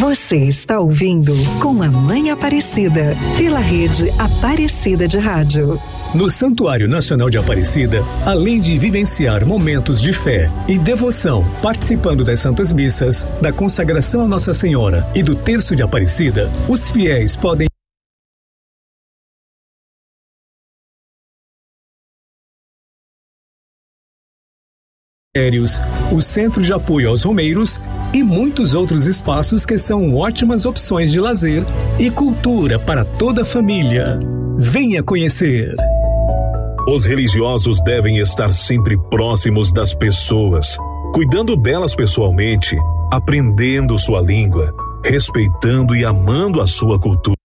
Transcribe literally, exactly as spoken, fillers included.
Você está ouvindo Com a Mãe Aparecida, pela rede Aparecida de Rádio. No Santuário Nacional de Aparecida, além de vivenciar momentos de fé e devoção, participando das Santas Missas, da consagração a Nossa Senhora e do Terço de Aparecida, os fiéis podem o Centro de Apoio aos Romeiros e muitos outros espaços que são ótimas opções de lazer e cultura para toda a família. Venha conhecer! Os religiosos devem estar sempre próximos das pessoas, cuidando delas pessoalmente, aprendendo sua língua, respeitando e amando a sua cultura.